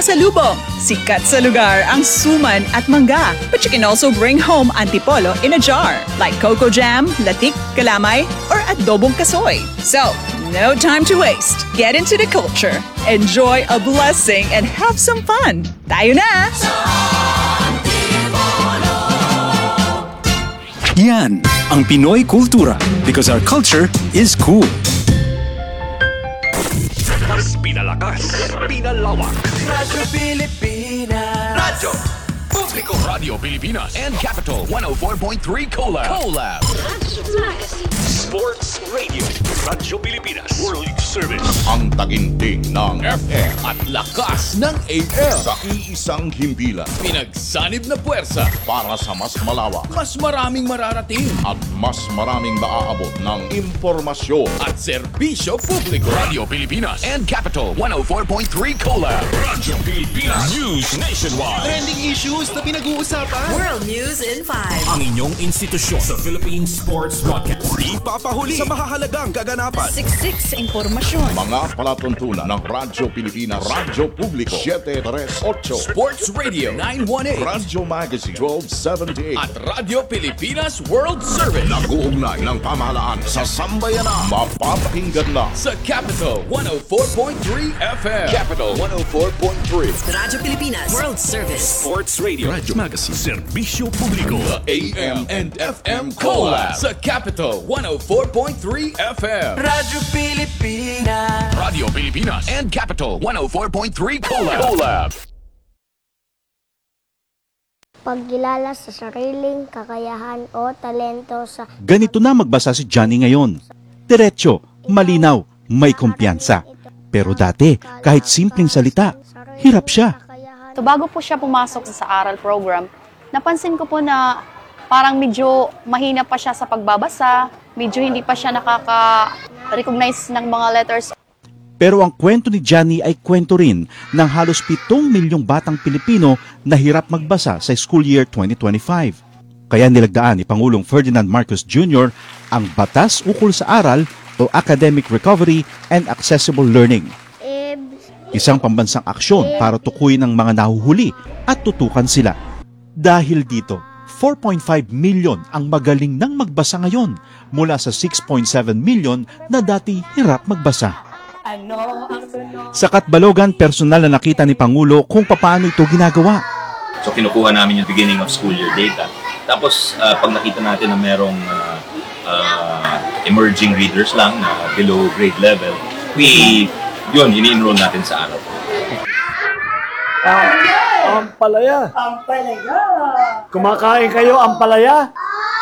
pasalubong. Sikat sa lugar ang suman at mangga. But you can also bring home antipolo in a jar, like coco jam, latik, kalamay, or adobong kasoy. So, no time to waste. Get into the culture, enjoy a blessing, and have some fun. Tayo na! Yan ang Pinoy kultura because our culture is cool. Mas pinalakas, pinalawak. Radyo Pilipinas. Radyo Publiko Radio Pilipina and Capital 104.3 Collab. Sports Radio Radyo Pilipinas World Service. Ang taginting ng FM at lakas ng AM. sa iisang himpilan Pinagsanib na puwersa. para sa mas malawak Mas maraming mararating. at mas maraming maaabot ng impormasyon. At serbisyo publiko. Radio Pilipina and Capital 104.3 Collab. Radyo Pilipinas News Nationwide. Trending issues na pinag-uusapan. World News in 5. Ang inyong institusyon sa Philippine Sports Broadcast. Di papahuli sa mahahalagang kaganapan. Siksik sa impormasyon. Mga palatuntunan ng Radyo Pilipinas, Radyo Publiko 738, Sports Radio 918. Radyo Magazine 1278. At Radio Pilipinas World Service. Nag-uugnay ng pamahalaan sa sambayanan. Mapapakinggan na Sa Capital 104.3 FM. Capital 104.3. Radyo Pilipinas World Service. Sports Radio. Radyo Magazine. Serbisyo Publiko. AM and FM Collab. Sa Capital 104.3 FM. Radyo Pilipinas. Radio Pilipinas and Capital 104.3 Collab. Pagkilala sa sariling kakayahan o talento sa Ganito na magbasa si Johnny ngayon. Diretso, malinaw, may kumpiyansa. Pero dati, kahit simpleng salita, hirap siya. So bago po siya pumasok sa aral program, napansin ko po na parang medyo mahina pa siya sa pagbabasa, medyo hindi pa siya nakaka-recognize ng mga letters. Pero ang kwento ni Johnny ay kwento rin ng halos 7 milyong batang Pilipino na hirap magbasa sa school year 2025. Kaya nilagdaan ni Pangulong Ferdinand Marcos Jr. ang Batas Ukol sa Aral o Academic Recovery and Accessible Learning. Isang pambansang aksyon para tukuyin ang mga nahuhuli at tutukan sila. Dahil dito, 4.5 milyon ang magaling nang magbasa ngayon mula sa 6.7 milyon na dati hirap magbasa. Sa Katbalogan, personal na nakita ni Pangulo kung paano ito ginagawa. So kinukuha namin yung beginning of school year data. Tapos pag nakita natin na merong emerging readers lang na below grade level, ini-enroll natin sa araw. Ampalaya. Ampalaya. Kumakain kayo ampalaya?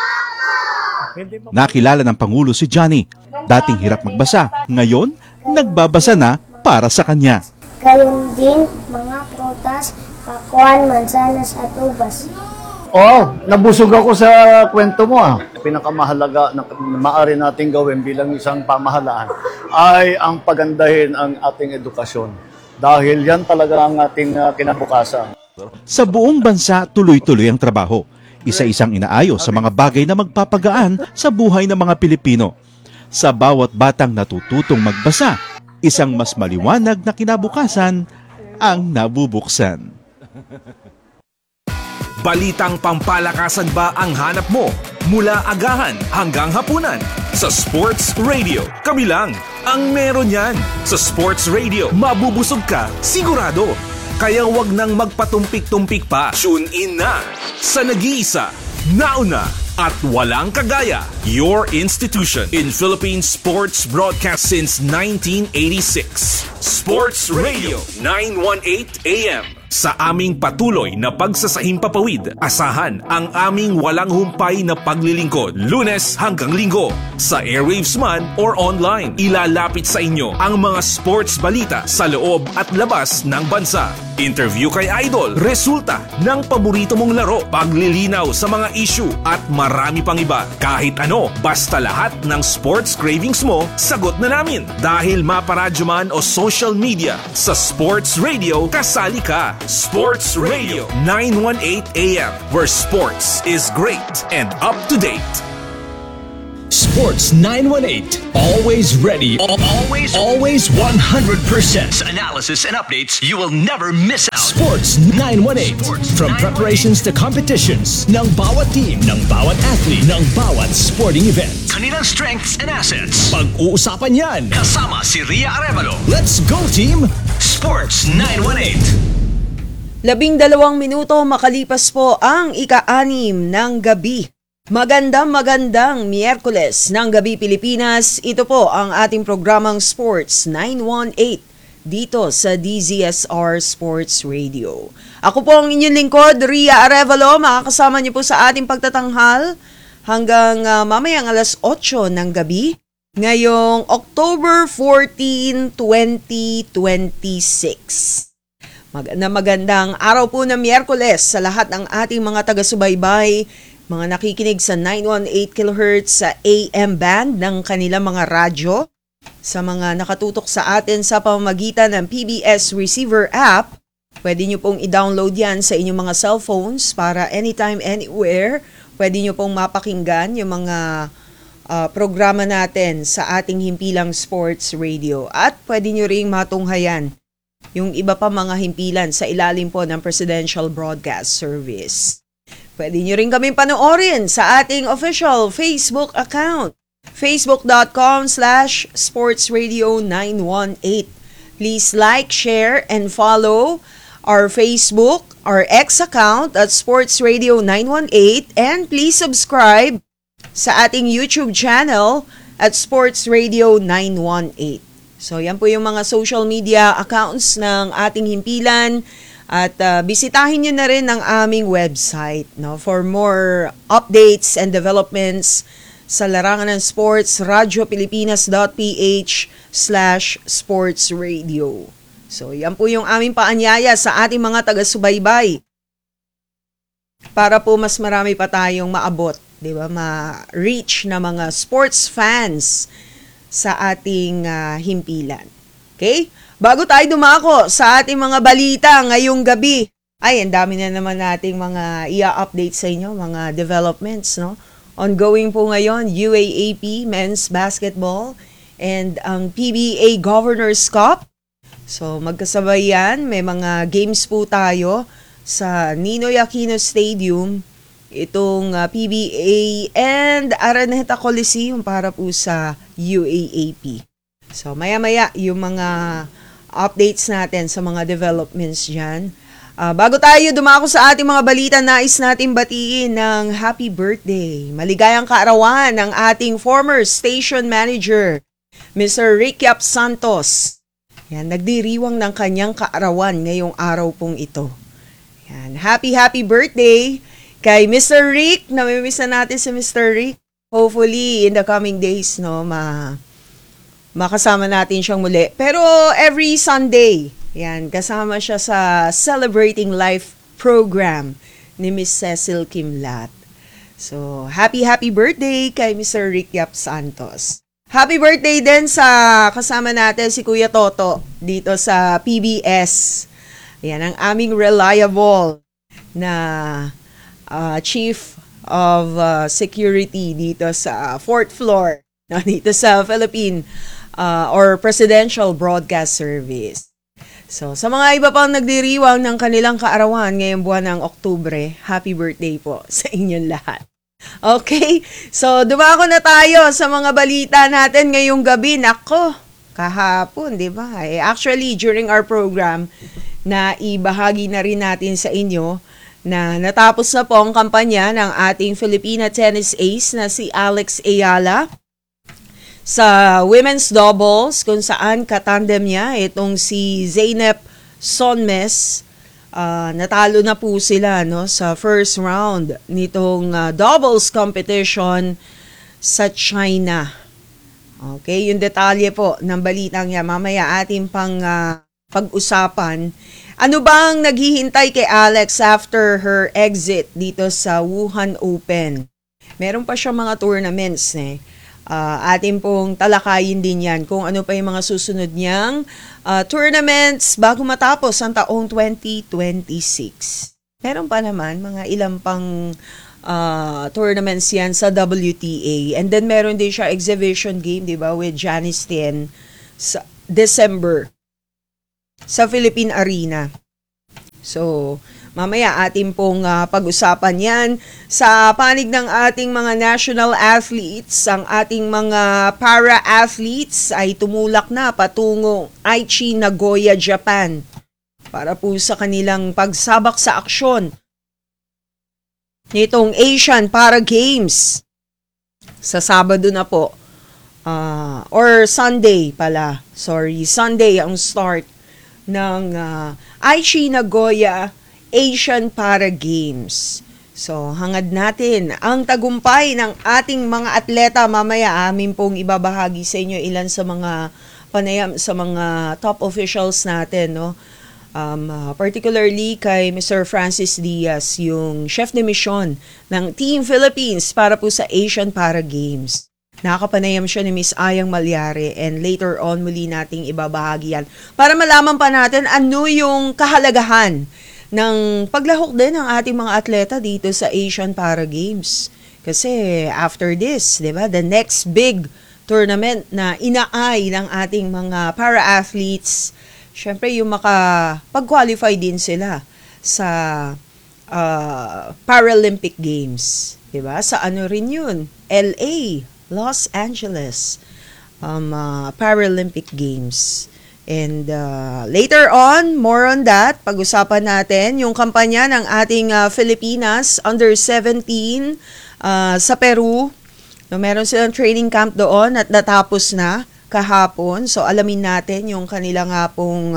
Nakilala ng Pangulo si Johnny. Dating hirap magbasa, ngayon nagbabasa na para sa kanya. gayon din mga prutas, pakwan, mansanas at ubas. Nabusog ako sa kwento mo Pinakamahalaga na maaari nating gawin bilang isang pamahalaan ay ang pagandahin ang ating edukasyon. Dahil yan talaga ang ating kinabukasan. Sa buong bansa, tuloy-tuloy ang trabaho. Isa-isang inaayos sa mga bagay na magpapagaan sa buhay ng mga Pilipino. Sa bawat batang natututong magbasa, isang mas maliwanag na kinabukasan ang nabubuksan. Balitang pampalakasan ba ang hanap mo? Mula agahan hanggang hapunan. Sa Sports Radio, kami lang ang meron yan. Sa Sports Radio, mabubusog ka, sigurado. Kaya wag nang magpatumpik-tumpik pa. Tune in na sa nag-iisa, nauna at walang kagaya. Your institution in Philippine sports broadcast since 1986. Sports Radio 918 AM. Sa aming patuloy na pagsasahimpapawid, asahan ang aming walang humpay na paglilingkod, Lunes hanggang Linggo. Sa airwaves man or online, ilalapit sa inyo ang mga sports balita sa loob at labas ng bansa. Interview kay Idol, resulta ng paborito mong laro, paglilinaw sa mga issue at marami pang iba. Kahit ano, basta lahat ng sports cravings mo, sagot na namin. Dahil maparadyo man o social media, sa Sports Radio, kasali ka. Sports Radio 918 AM, where sports is great and up to date. Sports 918. Always ready. Always 100% analysis and updates you will never miss out. Sports 918. From preparations to competitions ng bawat team, ng bawat athlete, ng bawat sporting event. Kanilang strengths and assets. Pag-uusapan yan. Kasama si Ria Arevalo. Let's go team! Sports 918. 12 minuto makalipas po ang ika-6 ng gabi. Magandang Miyerkules ng Gabi Pilipinas. Ito po ang ating programang Sports 918 dito sa DZSR Sports Radio. Ako po ang inyong lingkod, Ria Arevalo. Makakasama niyo po sa ating pagtatanghal hanggang mamayang alas 8 ng gabi. Ngayong October 14, 2026. Magandang araw po na Miyerkules sa lahat ng ating mga taga-subaybay, mga nakikinig sa 918 kHz sa AM band ng kanilang mga radyo, sa mga nakatutok sa atin sa pamamagitan ng PBS Receiver app. Pwede nyo pong i-download yan sa inyong mga cellphones para anytime, anywhere, pwede nyo pong mapakinggan yung mga programa natin sa ating himpilang sports radio. At pwede nyo ring matunghayan yung iba pa mga himpilan sa ilalim po ng Presidential Broadcast Service. Pwede nyo rin kaming panoorin sa ating official Facebook account, facebook.com/sportsradio918. Please like, share, and follow our Facebook, our X account at Sports Radio 918, and please subscribe sa ating YouTube channel at Sports Radio 918. So yan po yung mga social media accounts ng ating himpilan at bisitahin nyo na rin ang aming website for more updates and developments sa larangan ng sports, radiopilipinas.ph/sportsradio. So yan po yung aming paanyaya sa ating mga taga-subaybay para po mas marami pa tayong maabot, di ba, ma-reach na mga sports fans sa ating himpilan. Okay? Bago tayo dumako sa ating mga balita ngayong gabi, ay, ang dami na naman nating mga i-update sa inyo, mga developments, no? Ongoing po ngayon, UAAP Men's Basketball and ang PBA Governors Cup. So, magkasabay yan. May mga games po tayo sa Ninoy Aquino Stadium, itong PBA and Araneta Coliseum para po sa UAAP. So, maya-maya yung mga updates natin sa mga developments dyan. Bago tayo dumako sa ating mga balita, nais natin batiin ng happy birthday. Maligayang kaarawan ng ating former station manager, Mr. Rick Yap Santos. Yan, nagdiriwang ng kanyang kaarawan ngayong araw pong ito. Yan, happy birthday kay Mr. Rick. Namimiss na natin si Mr. Rick. Hopefully, in the coming days, no, makasama natin siyang muli. Pero every Sunday, yan, kasama siya sa Celebrating Life program ni Miss Cecil Kimlat. So, happy birthday kay Mr. Rick Yap Santos. Happy birthday din sa kasama natin si Kuya Toto dito sa PBS. Yan, ang aming reliable na Chief of Security dito sa 4th floor, dito sa Philippine or Presidential Broadcast Service. So, sa mga iba pang nagdiriwang ng kanilang kaarawan ngayong buwan ng Oktubre, happy birthday po sa inyong lahat. Okay, so dumako na tayo sa mga balita natin ngayong gabi. Nako, kahapon, di ba? Actually, during our program, na ibahagi na rin natin sa inyo na natapos na po ang kampanya ng ating Filipina tennis ace na si Alex Ayala sa women's doubles, kung saan katandem niya itong si Zeynep Sonmes. Natalo na po sila, no, sa first round nitong doubles competition sa China. Okay, yung detalye po ng balitang yan mamaya ating pang pag-usapan. Ano bang naghihintay kay Alex after her exit dito sa Wuhan Open? Meron pa siyang mga tournaments atin pong talakayin din yan kung ano pa yung mga susunod niyang tournaments bago matapos ang taong 2026. Meron pa naman mga ilang pang tournaments yan sa WTA. And then meron din siya exhibition game, di ba, with Janice Tien sa December sa Philippine Arena. So, mamaya atin pong pag-usapan yan. Sa panig ng ating mga national athletes, ang ating mga para-athletes ay tumulak na patungong Aichi, Nagoya, Japan para po sa kanilang pagsabak sa aksyon nitong Asian Para Games. Sa Sabado na po. Or Sunday pala. Sorry, Sunday ang start ng Aichi, Nagoya Asian Para Games. So, hangad natin ang tagumpay ng ating mga atleta. Mamaya amin pong ibabahagi sa inyo ilan sa mga panayam sa mga top officials natin, no? Particularly kay Mr. Francis Diaz, yung chef de mission ng Team Philippines para po sa Asian Para Games. Nakakapanayam siya ni Miss Ayang Malyari, and later on muli nating ibabahagi yan para malaman pa natin ano yung kahalagahan ng paglahok din ng ating mga atleta dito sa Asian Para Games. Kasi after this, di ba, the next big tournament na inaay ng ating mga para-athletes, syempre yung makapag-qualify din sila sa Paralympic Games. Diba? Sa ano rin yun? LA, Los Angeles, Paralympic Games. And later on, more on that, pag-usapan natin yung kampanya ng ating Filipinas under 17 sa Peru. No, meron silang training camp doon at natapos na kahapon. So, alamin natin yung kanila nga pong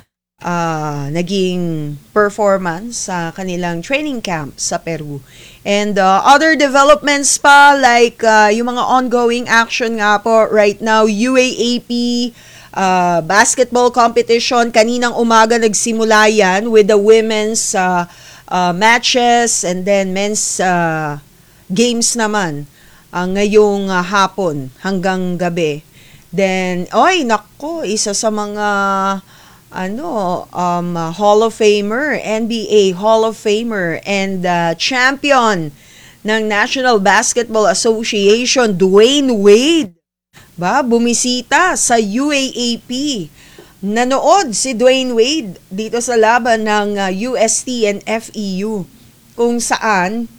naging performance sa kanilang training camp sa Peru. And other developments pa, like yung mga ongoing action nga po right now, UAAP basketball competition. Kaninang umaga nagsimula yan with the women's matches, and then men's games naman ngayong hapon hanggang gabi. Then, isa sa mga Hall of Famer, NBA Hall of Famer, and champion ng National Basketball Association, Dwayne Wade, bumisita sa UAAP. Nanood si Dwayne Wade dito sa laban ng UST and FEU, kung saan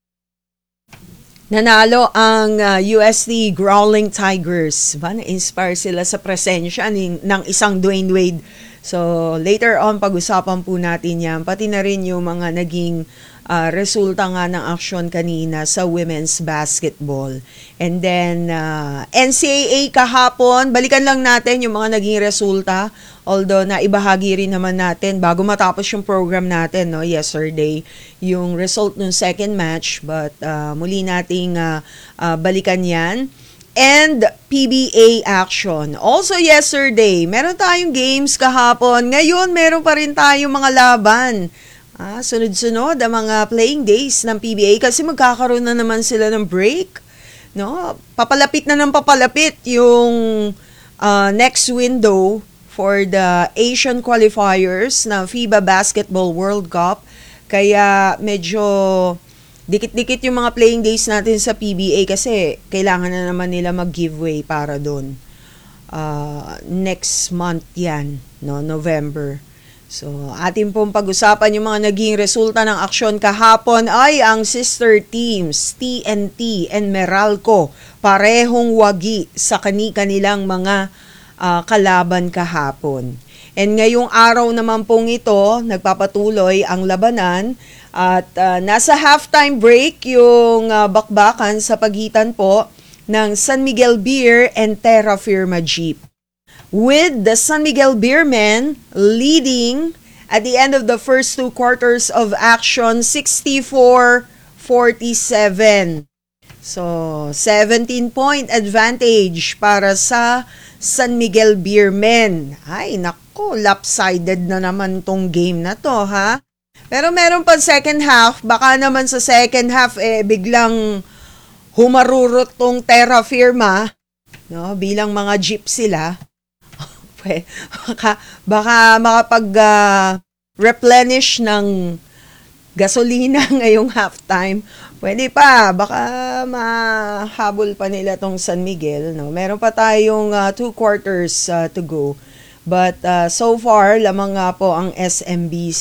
nanalo ang UST Growling Tigers. Na-inspire sila sa presensya ng isang Dwayne Wade. So, later on, pag-usapan po natin yan. Pati na rin yung mga naging resulta nga ng aksyon kanina sa women's basketball. And then, NCAA kahapon, balikan lang natin yung mga naging resulta. Although, naibahagi rin naman natin bago matapos yung program natin, no, yesterday, yung result ng second match. But, muli nating balikan yan. And PBA action. Also yesterday, meron tayong games kahapon. Ngayon, meron pa rin tayong mga laban. Sunod-sunod ang mga playing days ng PBA kasi magkakaroon na naman sila ng break. No? Papalapit na ng papalapit yung next window for the Asian qualifiers ng FIBA Basketball World Cup. Kaya medyo dikit-dikit yung mga playing days natin sa PBA kasi kailangan na naman nila mag-giveaway para doon. Next month yan, no? November. So, atin pong pag-usapan yung mga naging resulta ng aksyon kahapon ay ang sister teams, TNT and Meralco, parehong wagi sa kanilang mga kalaban kahapon. And ngayong araw naman pong ito, nagpapatuloy ang labanan at nasa halftime break yung bakbakan sa pagitan po ng San Miguel Beer and Terra Firma Jeep. With the San Miguel Beermen leading at the end of the first two quarters of action, 64-47. So, 17-point advantage para sa San Miguel Beermen. Ay, naku, lopsided na naman tong game na to, ha? Pero meron pa second half. Baka naman sa second half, biglang humarurot tong Terra Firma, no? Bilang mga jeep sila. Baka makapag-replenish ng gasolina ngayong halftime Pwede pa, baka mahabol pa nila tong San Miguel, no? Meron pa tayong 2 quarters to go. But so far, lamang nga po ang SMB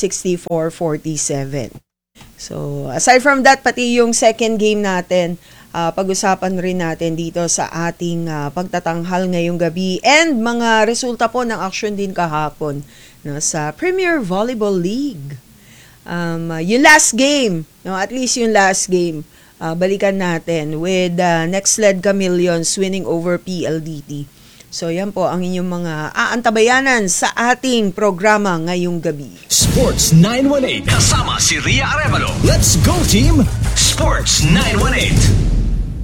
64-47. So, aside from that, pati yung second game natin, pag-usapan rin natin dito sa ating pagtatanghal ngayong gabi and mga resulta po ng action din kahapon, no, sa Premier Volleyball League. Yung last game, no, at least yung last game, balikan natin with Next-Led Chameleons winning over PLDT. So yan po ang inyong mga aantabayanan sa ating programa ngayong gabi. Sports 918 kasama si Ria Arevalo. Let's go team! Sports 918.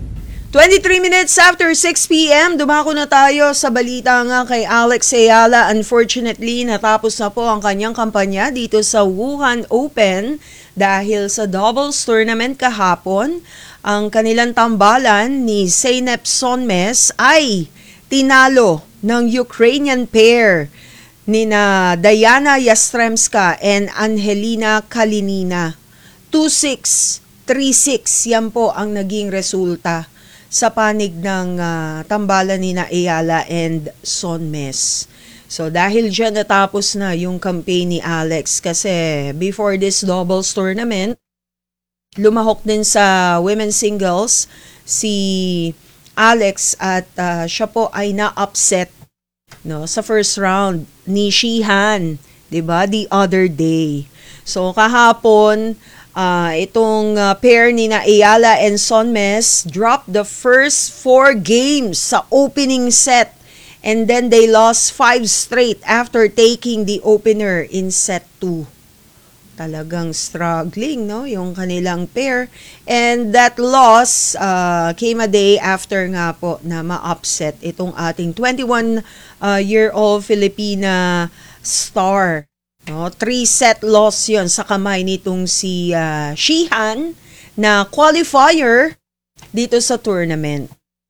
23 minutes after 6 p.m., dumako na tayo sa balita nga kay Alex Ayala. Unfortunately, natapos na po ang kanyang kampanya dito sa Wuhan Open dahil sa doubles tournament kahapon. Ang kanilang tambalan ni Zeynep Sonmes ay tinalo ng Ukrainian pair ni na Diana Yastremska and Angelina Kalinina. 2-6, 3-6, yan po ang naging resulta sa panig ng tambalan ni na Ayala and Sonmes. So dahil dyan natapos na yung campaign ni Alex kasi before this doubles tournament, lumahok din sa women's singles si Alex at siya po ay na-upset, no, sa first round ni Shihan, 'di ba, the other day. So kahapon itong pair ni na Ayala and Sonmes dropped the first 4 games sa opening set and then they lost 5 straight after taking the opener in set 2. Talagang struggling, no, yung kanilang pair. And that loss came a day after nga po na ma-upset itong ating 21-year-old Filipina star. No, 3-set loss yon sa kamay nitong si Shihan na qualifier dito sa tournament.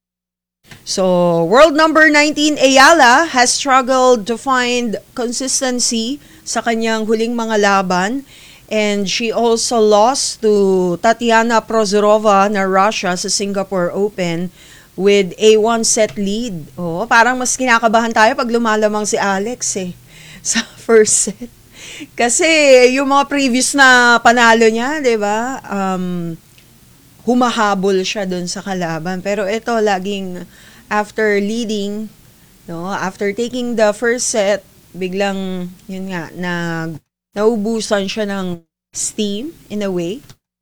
So, world number 19 Ayala has struggled to find consistency sa kanyang huling mga laban and she also lost to Tatiana Prozorova na Russia sa Singapore Open with a 1-set lead. Oh, parang mas kinakabahan tayo pag lumalamang si Alex sa first set. Kasi yung mga previous na panalo niya, 'di ba? Humahabol siya doon sa kalaban. Pero ito laging after leading, no, after taking the first set, biglang yun nga naubusan siya ng steam in a way.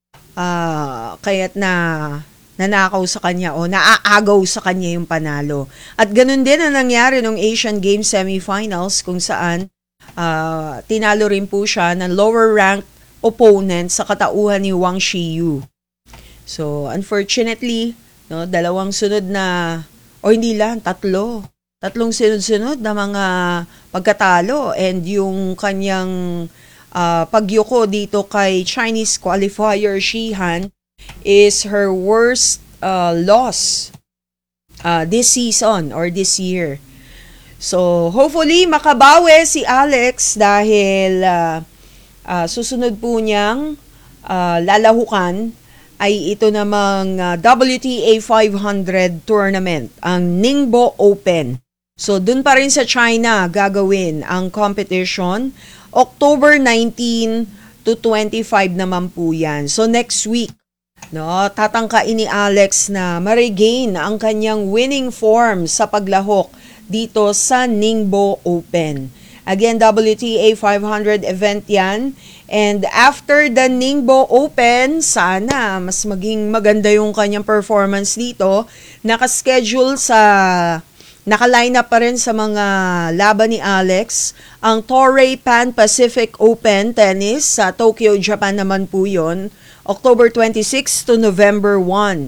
Kaya't nanakaw sa kanya o naaagaw sa kanya yung panalo. At ganun din ang nangyari nung Asian Games semifinals kung saan tinalo rin po siya ng lower ranked opponent sa katauhan ni Wang Shiyu. So unfortunately, no, dalawang sunod na o hindi lang, tatlong sunod-sunod na mga pagkatalo and yung kanyang pagyuko dito kay Chinese qualifier Shihan is her worst loss this season or this year. So hopefully makabawi si Alex dahil susunod po niyang lalahukan ay ito namang WTA 500 tournament, ang Ningbo Open. So, dun pa rin sa China gagawin ang competition. October 19 to 25 naman po yan. So, next week, no, tatangkain ni Alex na ma-regain ang kanyang winning form sa paglahok dito sa Ningbo Open. Again, WTA 500 event yan. And after the Ningbo Open, sana mas maging maganda yung kanyang performance dito. Nakaschedule naka-line up pa rin sa mga laban ni Alex. Ang Toray Pan Pacific Open Tennis sa Tokyo, Japan naman po yun. October 26 to November 1.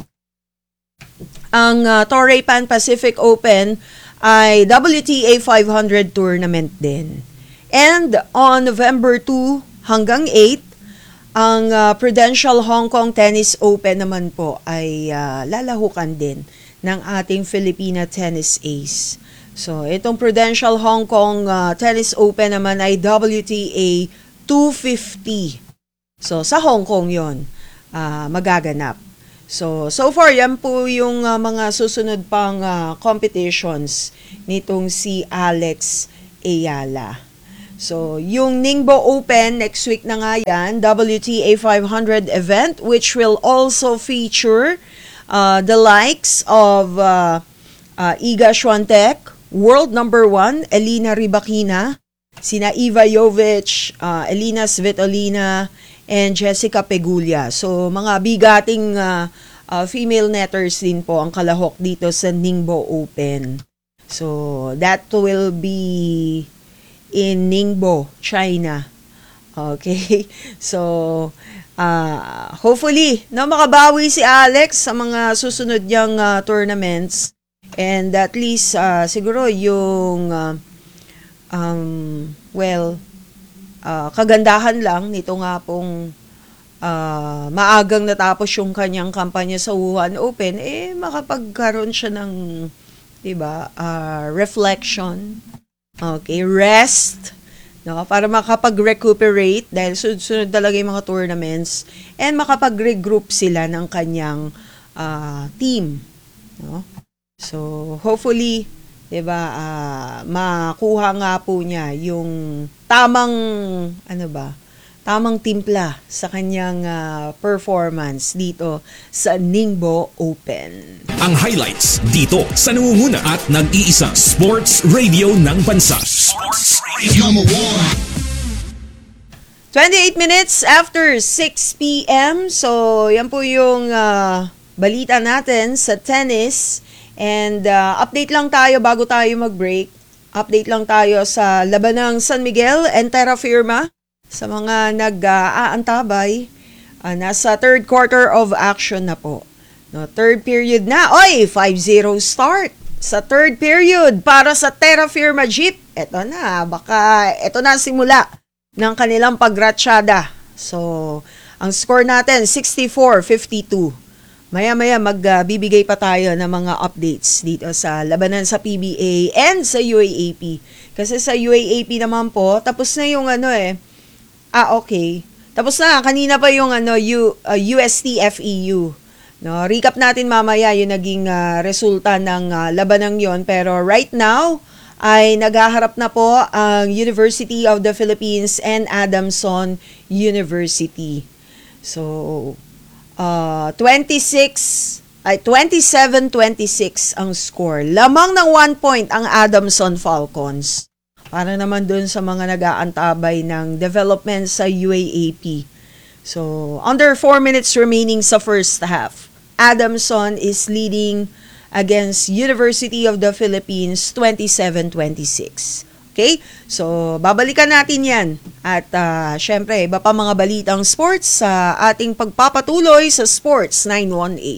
Ang Toray Pan Pacific Open ay WTA 500 tournament din. And on November 2 hanggang 8, ang Prudential Hong Kong Tennis Open naman po ay lalahukan din ng ating Filipina tennis ace. So, itong Prudential Hong Kong Tennis Open naman ay WTA 250. So, sa Hong Kong yon magaganap. So far, yan po yung mga susunod pang competitions nitong si Alex Ayala. So, yung Ningbo Open, next week na nga yan, WTA 500 event, which will also feature the likes of Iga Swiatek, world number 1, Elina Rybakina, sina Iva Jovic, Elina Svitolina, and Jessica Pegula. So, mga bigating female netters din po ang kalahok dito sa Ningbo Open. So, that will be in Ningbo, China. Okay? So, hopefully, makabawi si Alex sa mga susunod niyang tournaments. And at least, siguro yung, kagandahan lang nito nga pong maagang natapos yung kanyang kampanya sa Wuhan Open, makapagkaroon siya ng, diba, reflection, okay, rest, no, para makapag-recuperate dahil sunod talaga yung mga tournaments, and makapag-regroup sila ng kanyang team, no? So, hopefully, diba, makuha nga po niya yung tamang timpla sa kanyang performance dito sa Ningbo Open. Ang highlights dito sa nangunguna at nag-iisang sports radio ng bansa. Sports Radio number 1. 28 minutes after 6 p.m. So, yan po yung balita natin sa tennis. And update lang tayo bago tayo mag-break. Update lang tayo sa labanang San Miguel and Terra Firma. Sa mga nag-aantabay, nasa third quarter of action na po. No, third period na. 5-0 start sa third period para sa Terra Firma Jeep. Ito na simula ng kanilang pagratsyada. So, ang score natin, 64-52. Maya-maya magbibigay pa tayo ng mga updates dito sa labanan sa PBA and sa UAAP. Kasi sa UAAP naman po, tapos na yung okay. Tapos na, kanina pa yung UST-FEU. No, recap natin mamaya yung naging resulta ng labanang yon. Pero right now, ay naghaharap na po ang University of the Philippines and Adamson University. So, 27-26 ang score. Lamang ng 1 point ang Adamson Falcons. Para naman dun sa mga nag-aantabay ng development sa UAAP. So, under 4 minutes remaining sa first half. Adamson is leading against University of the Philippines 27-26. Okay? So, babalikan natin yan. At syempre, iba pa mga balitang sports sa ating pagpapatuloy sa Sports 918.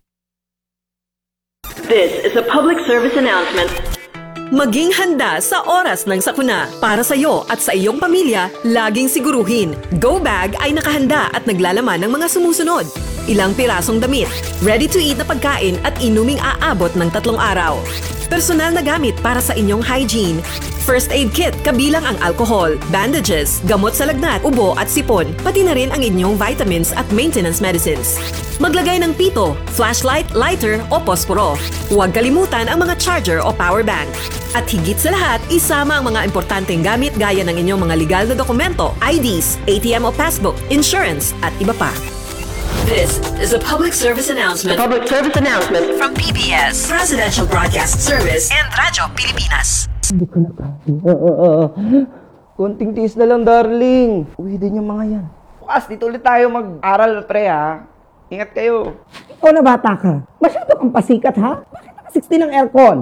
This is a public service announcement. Maging handa sa oras ng sakuna. Para sa iyo at sa iyong pamilya, laging siguruhin. Go Bag ay nakahanda at naglalaman ng mga sumusunod. Ilang pirasong damit, ready-to-eat na pagkain at inuming aabot ng 3 araw. Personal na gamit para sa inyong hygiene. First aid kit kabilang ang alcohol, bandages, gamot sa lagnat, ubo at sipon, pati na rin ang inyong vitamins at maintenance medicines. Maglagay ng pito, flashlight, lighter o posporo. Huwag kalimutan ang mga charger o power bank. At higit sa lahat, isama ang mga importanteng gamit gaya ng inyong mga legal na dokumento, IDs, ATM o passbook, insurance at iba pa. This is a public service announcement. From PBS, Presidential Broadcast Service and Radyo Pilipinas. Hindi ko na kaya. Konting tiis na lang, darling. Uwi din yung mga yan. Bukas, dito ulit tayo mag-aral, pre, ha? Ingat kayo. Ikaw na bata ka. Masyado kang pasikat, ha? Bakit naka-60 ng aircon?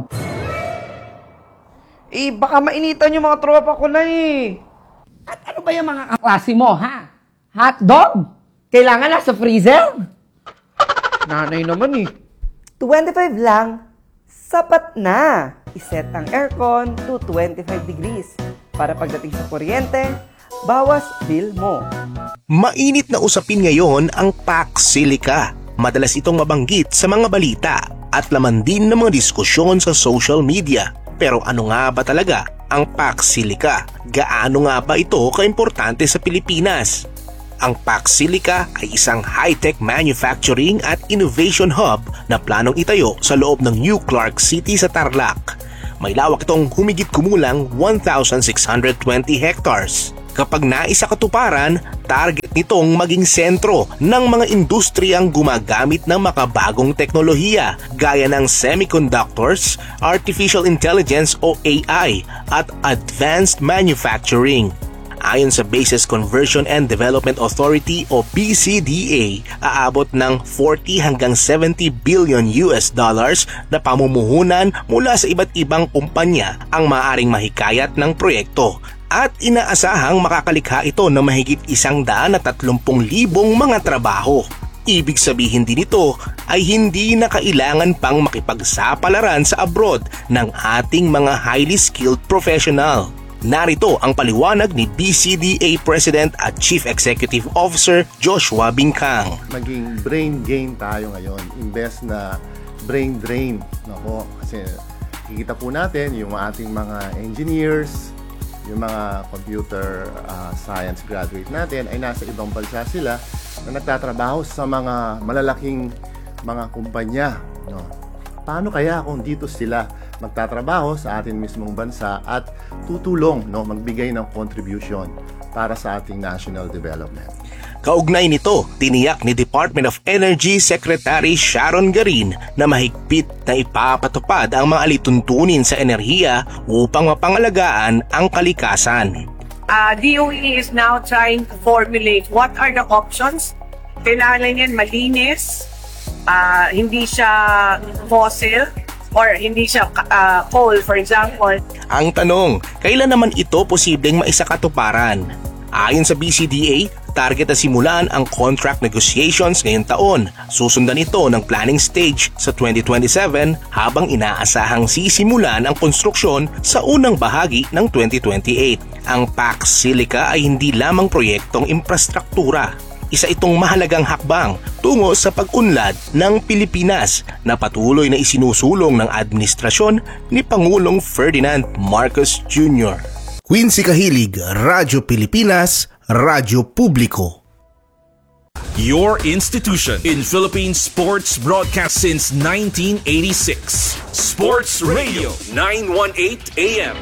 Baka mainitan yung mga tropa ko na, At ano ba yung mga kaklase mo, ha? Hotdog? Kailangan nasa freezer? Nanay naman, 25 lang, sapat na. Iset ang aircon to 25 degrees para pagdating sa kuryente, bawas bill mo. Mainit na usapin ngayon ang Pax Silica. Madalas itong mabanggit sa mga balita at laman din ng mga diskusyon sa social media. Pero ano nga ba talaga ang Pax Silica? Gaano nga ba ito kaimportante sa Pilipinas? Ang PAC Silica ay isang high-tech manufacturing at innovation hub na planong itayo sa loob ng New Clark City sa Tarlac. May lawak itong humigit kumulang 1,620 hectares. Kapag naisa katuparan, target nitong maging sentro ng mga industriyang gumagamit ng makabagong teknolohiya gaya ng semiconductors, artificial intelligence o AI at advanced manufacturing. Ayon sa Bases Conversion and Development Authority o BCDA, aabot ng 40 hanggang 70 billion US dollars na pamumuhunan mula sa iba't ibang kumpanya ang maaaring mahikayat ng proyekto. At inaasahang makakalikha ito ng mahigit 130,000 mga trabaho. Ibig sabihin din ito ay hindi na kailangan pang makipagsapalaran sa abroad ng ating mga highly skilled professional. Narito ang paliwanag ni BCDA President at Chief Executive Officer Joshua Bingkang. Maging brain gain tayo ngayon, imbes na brain drain. Nako, kasi kikita po natin yung ating mga engineers, yung mga computer science graduate natin ay nasa ibang bansa sila na nagtatrabaho sa mga malalaking mga kumpanya. No? Paano kaya kung dito sila magtatrabaho sa ating mismong bansa at tutulong, no, magbigay ng contribution para sa ating national development? Kaugnay nito, tiniyak ni Department of Energy Secretary Sharon Garin na mahigpit na ipapatupad ang mga alituntunin sa enerhiya upang mapangalagaan ang kalikasan. DOE is now trying to formulate what are the options. Kailangan yan malinis, hindi siya fossil, or hindi siya coal, for example. Ang tanong, kailan naman ito posibleng maisakatuparan? Ayon sa BCDA, target na simulan ang contract negotiations ngayong taon. Susundan ito ng planning stage sa 2027 habang inaasahang sisimulan ang konstruksyon sa unang bahagi ng 2028. Ang PAC Silica ay hindi lamang proyektong infrastruktura. Isa itong mahalagang hakbang tungo sa pag-unlad ng Pilipinas na patuloy na isinusulong ng administrasyon ni Pangulong Ferdinand Marcos Jr. Quincy Kahilig, Radyo Pilipinas, Radyo Publiko. Your institution in Philippine sports broadcast since 1986. Sports Radio 918 AM.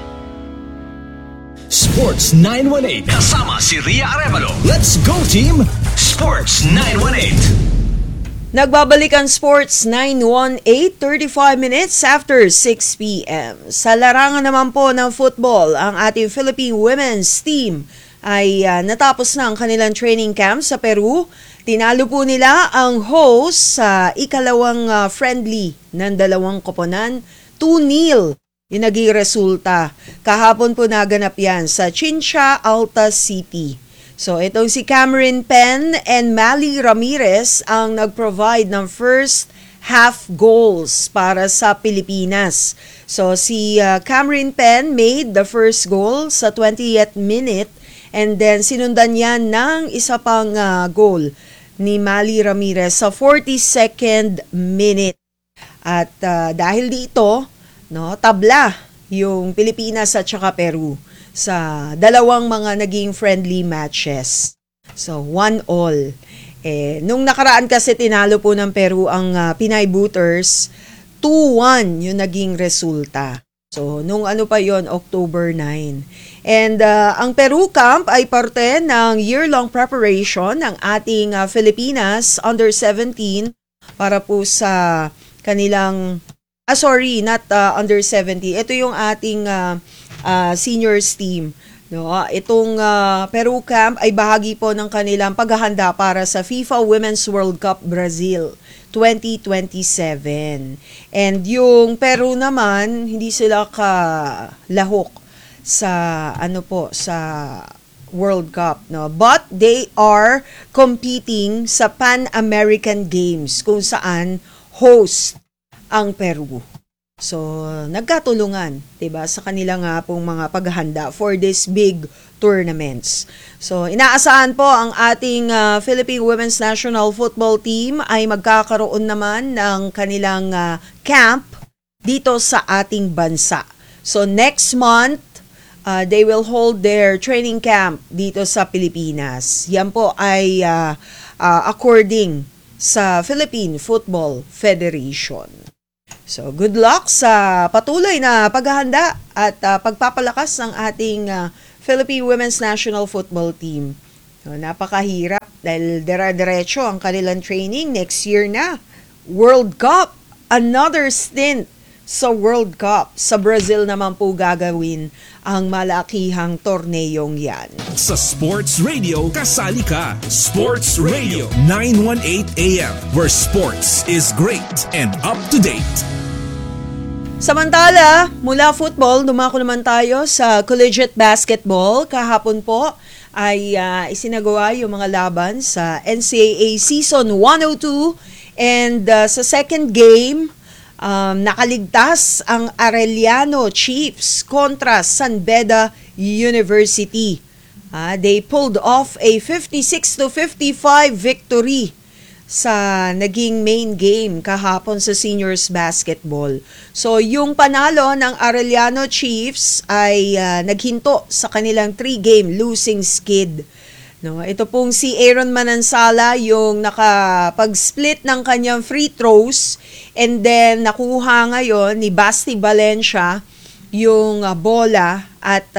Sports 918 kasama si Ria Arevalo. Let's go team! Sports 918. Nagbabalik ang Sports 918, 35 minutes after 6 p.m. Sa larangan naman po ng football, ang ating Philippine women's team ay natapos na ang kanilang training camp sa Peru. Tinalo po nila ang host sa ikalawang friendly ng dalawang koponan, 2-0. Yung naging resulta. Kahapon po naganap yan sa Chincha, Alta City. So, itong si Cameron Penn and Mally Ramirez ang nag-provide ng first half goals para sa Pilipinas. So, si Cameron Penn made the first goal sa 20th minute and then sinundan yan ng isa pang goal ni Mally Ramirez sa 42nd minute. At dahil dito, no, tabla yung Pilipinas at saka Peru sa dalawang mga naging friendly matches. So, 1-1. Nung nakaraan kasi tinalo po ng Peru ang Pinay Booters, 2-1 yung naging resulta. So, nung ano pa yon, October 9. And ang Peru Camp ay parte ng year-long preparation ng ating Filipinas under 17 para po sa kanilang, not under 70. Ito yung ating seniors team. No? Itong Peru Camp ay bahagi po ng kanilang paghahanda para sa FIFA Women's World Cup Brazil 2027. And yung Peru naman, hindi sila kalahok sa sa World Cup, no? But they are competing sa Pan-American Games kung saan host ang Peru. So, nagkatulungan, 'di ba, sa kanilang pong mga paghahanda for these big tournaments. So, inaasahan po ang ating Philippine Women's National Football Team ay magkakaroon naman ng kanilang camp dito sa ating bansa. So, next month, they will hold their training camp dito sa Pilipinas. Yan po ay according sa Philippine Football Federation. So, good luck sa patuloy na paghahanda at pagpapalakas ng ating Philippine Women's National Football Team. So, napakahirap dahil dire-diretso ang kanilang training. Next year na, World Cup. Another stint sa World Cup. Sa Brazil naman po gagawin ang malakihang torneyong yan. Sa Sports Radio, kasali ka. Sports Radio 918 AM, where sports is great and up to date. Samantala, mula football, dumako naman tayo sa collegiate basketball. Kahapon po ay isinagawa yung mga laban sa NCAA Season 102 and sa second game, nakaligtas ang Arellano Chiefs kontra San Beda University. They pulled off a 56-55 victory sa naging main game kahapon sa seniors basketball. So yung panalo ng Arellano Chiefs ay naghinto sa kanilang 3-game losing skid. No, ito pong si Aaron Manansala yung nakapag-split ng kanyang free throws and then nakuha ngayon ni Basti Valencia yung bola at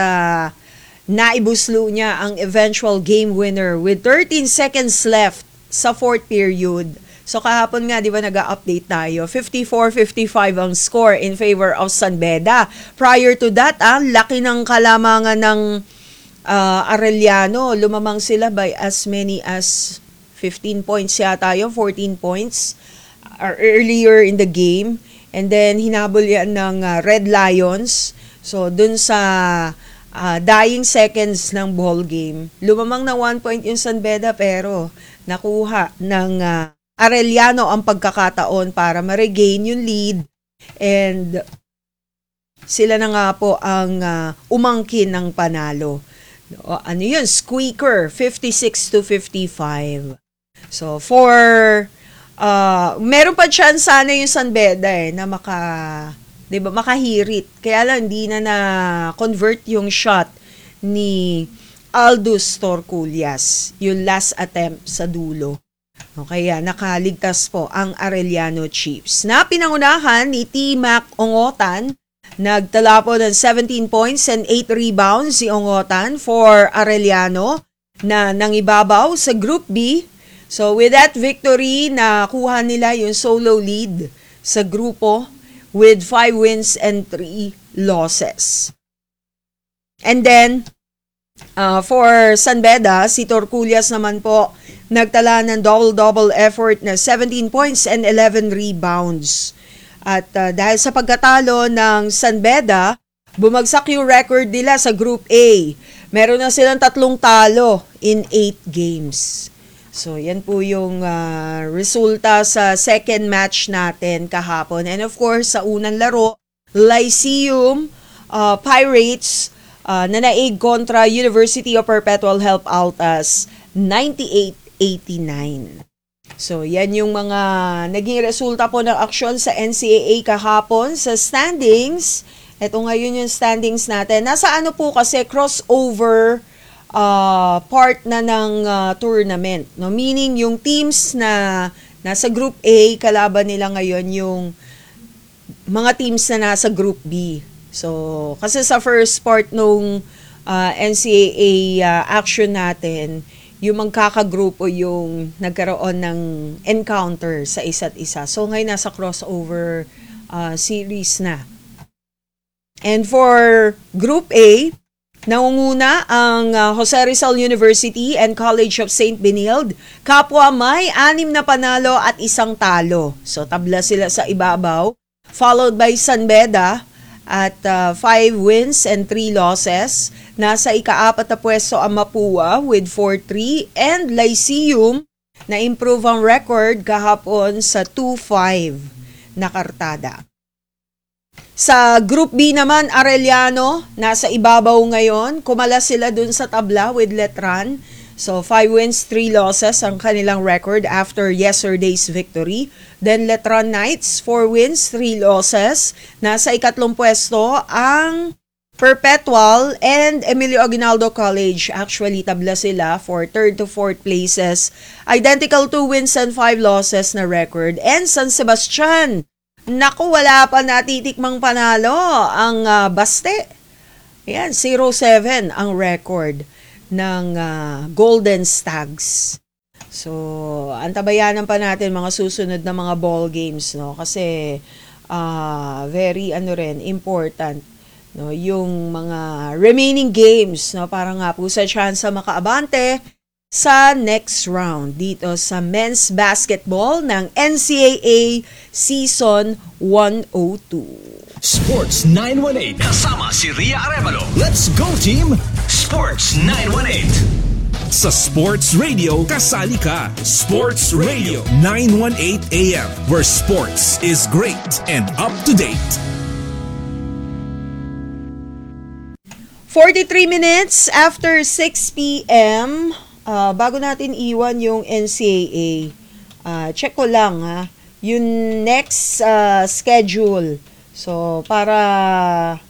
naibuslo niya ang eventual game winner with 13 seconds left sa fourth period. So kahapon nga, di ba, nag-update tayo. 54-55 ang score in favor of San Beda. Prior to that, laki ng kalamangan ng Arellano. Lumamang sila by as many as 15 points yata yun, 14 points earlier in the game. And then hinabol yan ng Red Lions. So dun sa dying seconds ng ball game, lumamang na 1 point yung San Beda pero nakuha ng Arellano ang pagkakataon para ma-regain yung lead and sila na nga po ang umangkin ng panalo. Ano yun? Squeaker, 56-55. So for meron pa chance sana yung San Beda na makahirit. Kaya lang hindi na convert yung shot ni Aldous Torculias, yung last attempt sa dulo. Kaya nakaligtas po ang Arellano Chiefs. Na pinangunahan ni T-Mac Ongotan, nagtala po ng 17 points and 8 rebounds si Ongotan for Arellano na nangibabaw sa Group B. So with that victory, nakuha nila yung solo lead sa grupo with 5 wins and 3 losses. And then, for San Beda, si Torculias naman po nagtala ng double-double effort na 17 points and 11 rebounds. At dahil sa pagkatalo ng San Beda, bumagsak yung record nila sa Group A. Meron na silang 3 talo in 8 games. So, yan po yung resulta sa second match natin kahapon. And of course, sa unang laro, Lyceum Pirates nanaig kontra University of Perpetual Help Altas 98-89. So, yan yung mga naging resulta po ng aksyon sa NCAA kahapon. Sa standings, eto ngayon yung standings natin. Nasa ano po kasi crossover part na ng tournament. No? Meaning, yung teams na nasa Group A, kalaban nila ngayon yung mga teams na nasa Group B. So, kasi sa first part nung NCAA action natin, yung magkakagrupo yung nagkaroon ng encounter sa isa't isa. So, ngayon nasa crossover series na. And for Group A, nangunguna ang Jose Rizal University and College of St. Benilde. Kapwa may 6 na panalo at 1 talo. So, tabla sila sa ibabaw. Followed by San Beda at 5 wins and 3 losses. Nasa ika-4 na pwesto ang Mapua with 4-3 and Lyceum na improve ang record kahapon sa 2-5 na kartada. Sa Group B naman, Arellano, nasa ibabaw ngayon. Kumala sila dun sa tabla with Letran. So, 5 wins, 3 losses ang kanilang record after yesterday's victory. Then, Letran Knights, 4 wins, 3 losses. Nasa ikatlong pwesto ang Perpetual and Emilio Aguinaldo College. Actually, tabla sila for 3rd to 4th places. Identical 2 wins and 5 losses na record. And San Sebastian, naku, wala pa natitikmang panalo ang Baste. Ayan, 0-7 ang record ng Golden Stags. So, antabayanan pa natin mga susunod na mga ball games, no? Kasi very important, no, yung mga remaining games, no, para nga po sa chance makaabante sa next round dito sa men's basketball ng NCAA Season 102. Sports 918 kasama si Ria Arevalo. Let's go team! Sports 918. Sa Sports Radio, kasali ka. Sports Radio 918 AM, where sports is great and up to date. 43 minutes after 6 p.m. Bago natin iwan yung NCAA, check ko lang yung next schedule. So, para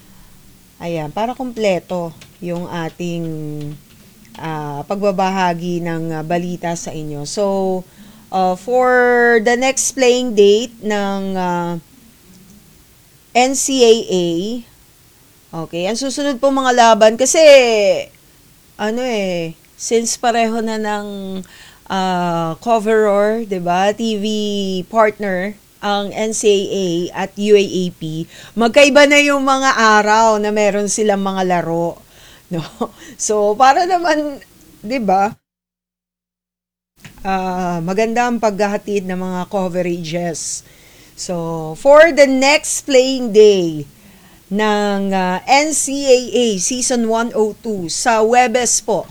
kompleto yung ating pagbabahagi ng balita sa inyo. So, for the next playing date ng NCAA, okay, ang susunod po mga laban, kasi, since pareho na ng coverer, diba, TV partner, ang NCAA at UAAP, magkaiba na yung mga araw na meron silang mga laro. No? So, para naman, 'di ba? Maganda ang paghahatid ng mga coverages. So, for the next playing day ng NCAA Season 102 sa Webes po.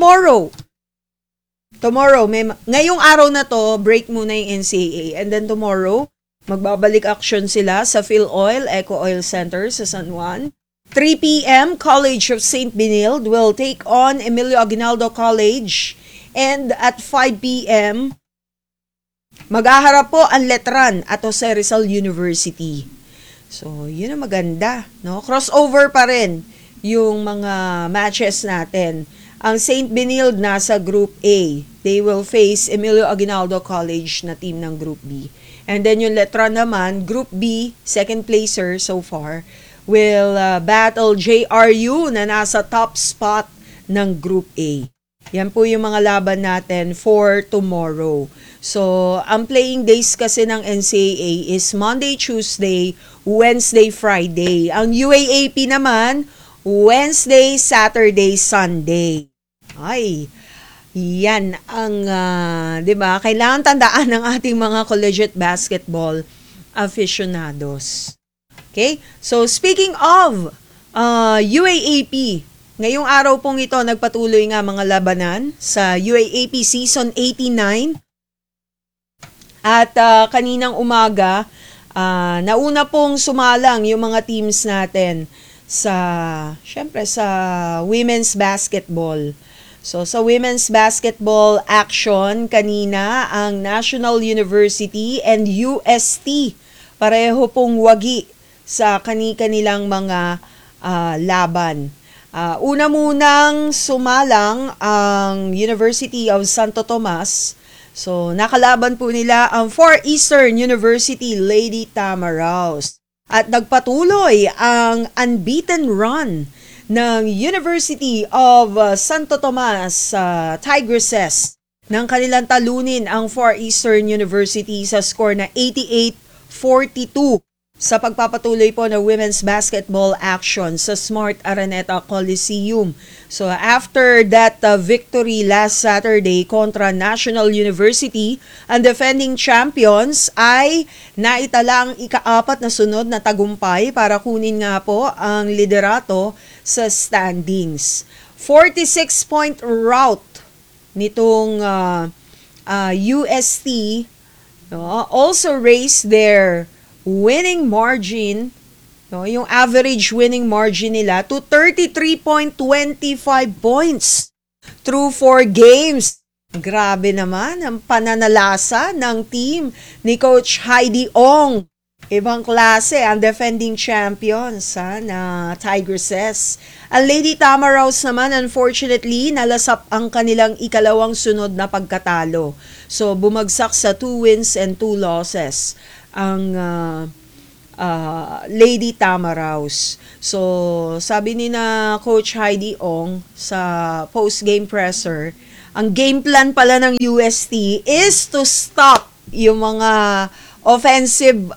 Tomorrow, ngayong araw na to, break muna yung NCAA. And then tomorrow, magbabalik action sila sa PhilOil, Eco Oil Center sa San Juan. 3 p.m., College of St. Benilde will take on Emilio Aguinaldo College. And at 5 p.m., maghaharap po ang Letran at Jose Rizal University. So, yun ang maganda, no? Crossover pa rin yung mga matches natin. Ang St. Benilde nasa Group A. They will face Emilio Aguinaldo College na team ng Group B. And then yung Letran naman, Group B, second placer so far, will battle JRU na nasa top spot ng Group A. Yan po yung mga laban natin for tomorrow. So, ang playing days kasi ng NCAA is Monday, Tuesday, Wednesday, Friday. Ang UAAP naman, Wednesday, Saturday, Sunday. Ay, yan ang, 'di ba? Kailangan tandaan ng ating mga collegiate basketball aficionados. Okay? So, speaking of UAAP, ngayong araw pong ito, nagpatuloy nga mga labanan sa UAAP Season 89. At kaninang umaga, nauna pong sumalang yung mga teams natin syempre sa women's basketball. So, sa women's basketball action, kanina, ang National University and UST, pareho pong wagi sa kanilang mga laban. Una munang sumalang ang University of Santo Tomas. So, nakalaban po nila ang Far Eastern University Lady Tamaraws. At nagpatuloy ang unbeaten run ng University of Santo Tomas Tigresses nang kanilang talunin ang Far Eastern University sa score na 88-42 sa pagpapatuloy po ng women's basketball action sa Smart Araneta Coliseum. So after that victory last Saturday kontra National University, ang defending champions ay naitala ang ika-4 na sunod na tagumpay para kunin nga po ang liderato sa standings. 46-point rout nitong UST, no, also raised their winning margin, no, yung average winning margin nila to 33.25 points through 4 games. Grabe naman ang pananalasa ng team ni Coach Heidi Ong Ibang klase ang defending champions na Tigresses. Ang Lady Tamaraws naman, unfortunately, nalasap ang kanilang ikalawang sunod na pagkatalo. So, bumagsak sa 2 wins and 2 losses ang Lady Tamaraws. So, sabi ni na Coach Heidi Ong sa post-game presser, ang game plan pala ng UST is to stop yung mga offensive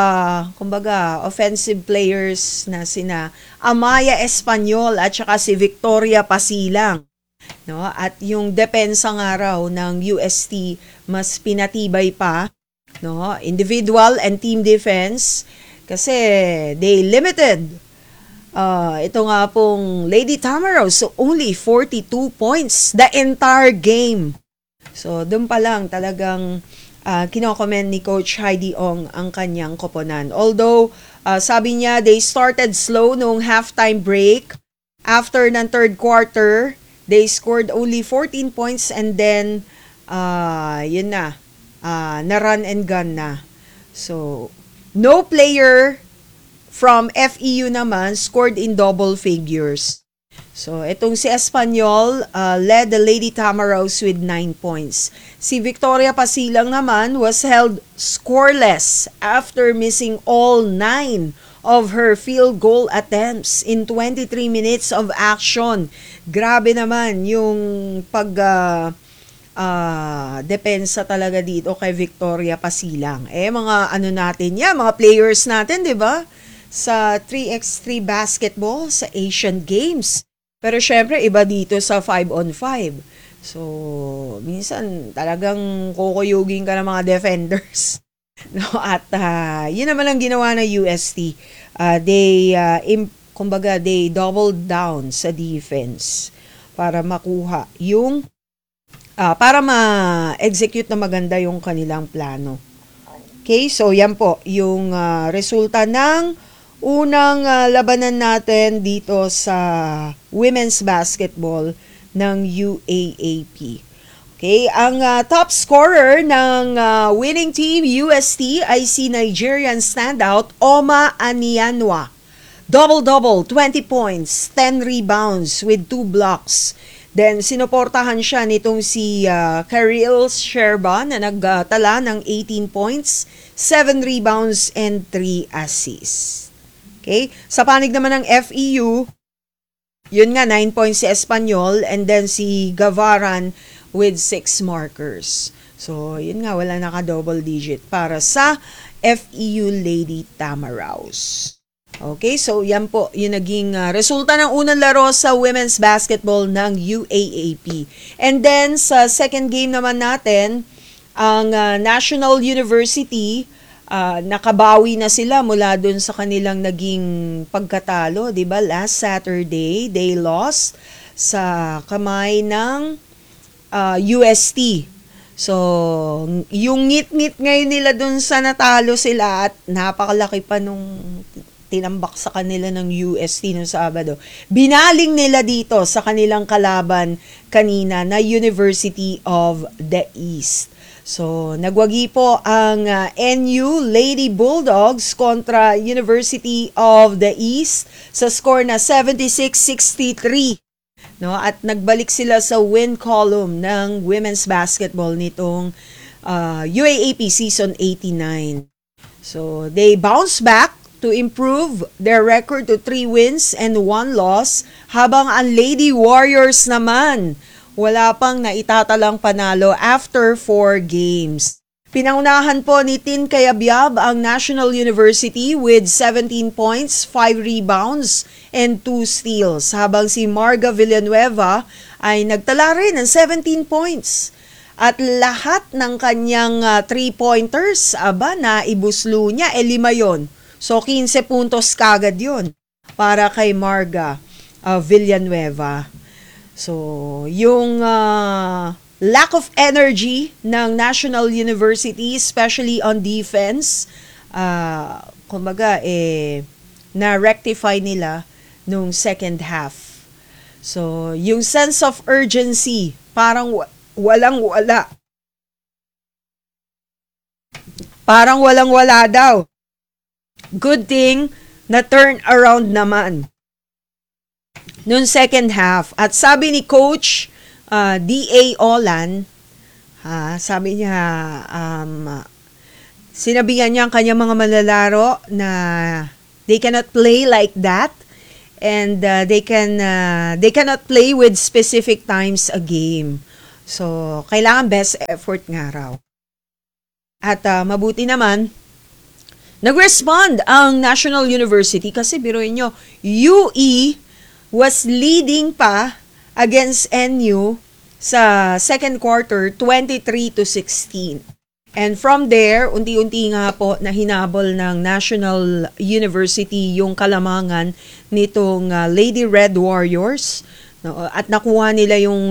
players na sina Amaya Espanyol at saka si Victoria Pasilang, no? At yung depensa nga raw ng UST mas pinatibay pa, no? Individual and team defense kasi they limited ito nga pong Lady Tamaraws, so only 42 points the entire game. So doon pa lang talagang kino-comment ni Coach Heidi Ong ang kanyang koponan. Although, sabi niya, they started slow noong halftime break. After ng third quarter, they scored only 14 points and then, na-run and gun na. So, no player from FEU naman scored in double figures. So, itong si Espanyol led the Lady Tamaraws with 9 points. Si Victoria Pasilang naman was held scoreless after missing all 9 of her field goal attempts in 23 minutes of action. Grabe naman yung depensa talaga dito kay Victoria Pasilang. Mga natin yan, mga players natin, di ba? Sa 3x3 basketball sa Asian Games. Pero syempre, iba dito sa 5-on-5. So, minsan talagang kukuyugin ka ng mga defenders. No? At yun naman ang ginawa ng UST. They doubled down sa defense para makuha yung para ma-execute na maganda yung kanilang plano. Okay, so yan po yung resulta ng unang labanan natin dito sa women's basketball ng UAAP. Okay, ang top scorer ng winning team UST ay si Nigerian standout Oma Anianwa. Double-double, 20 points, 10 rebounds with 2 blocks. Then sinuportahan siya nitong si Karil Sherba na nagtala ng 18 points, 7 rebounds and 3 assists. Okay? Sa panig naman ng FEU, yun nga, 9 points si Espanyol and then si Gavaran with 6 markers. So, yun nga, wala naka-double digit para sa FEU Lady Tamaraws. Okay, so yan po yung naging resulta ng unang laro sa women's basketball ng UAAP. And then, sa second game naman natin, ang National University, nakabawi na sila mula dun sa kanilang naging pagkatalo, 'di ba? Last Saturday, they lost sa kamay ng UST. So, yung ngit-ngit ngayon nila dun sa natalo sila at napakalaki pa nung tinambak sa kanila ng UST noong Sabado. Binaling nila dito sa kanilang kalaban kanina na University of the East. So, nagwagi po ang NU Lady Bulldogs kontra University of the East sa score na 76-63. No? At nagbalik sila sa win column ng women's basketball nitong UAAP Season 89. So, they bounce back to improve their record to 3 wins and 1 loss, habang ang Lady Warriors naman wala pang naitatalang panalo after 4 games. Pinaunahan po ni Tin Kayabyab ang National University with 17 points, 5 rebounds, and 2 steals, habang si Marga Villanueva ay nagtala rin ng 17 points. At lahat ng kanyang 3-pointers, na ibuslo niya, 5 yon. So, 15 puntos kagad yun para kay Marga Villanueva. So, yung lack of energy ng National University, especially on defense, na-rectify nila nung second half. So, yung sense of urgency, parang walang-wala. Parang walang-wala daw. good thing na turn around naman noong second half. At sabi ni Coach D.A. Olan, sabi niya, sinabihan niya ang kanyang mga manlalaro na they cannot play like that, and they cannot play with specific times a game. So, kailangan best effort nga raw. At mabuti naman, nag-respond ang National University kasi biruin nyo, UE was leading pa against NU sa second quarter, 23-16. And from there, unti-unti nga po na hinabol ng National University yung kalamangan nitong Lady Red Warriors. No? At nakuha nila yung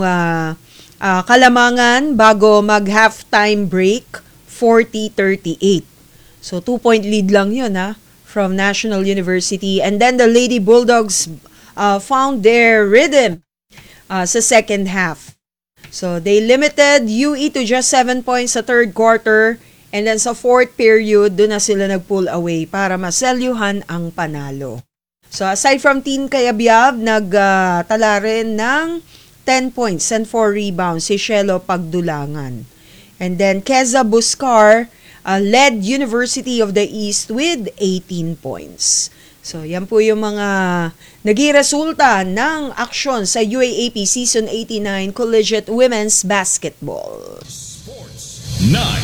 kalamangan bago mag-halftime break, 40-38. So, 2-point lead lang yun from National University. And then the Lady Bulldogs found their rhythm sa second half. So, they limited UE to just 7 points sa third quarter. And then sa fourth period, doon na sila nag-pull away para maselyuhan ang panalo. So, aside from Team Kayabyab, nagtala rin ng 10 points and 4 rebounds si Shelo Pagdulangan. And then Keza Buscar led University of the East with 18 points. So, yan po yung mga naging resulta ng aksyon sa UAAP Season 89 Collegiate Women's Basketball. Sports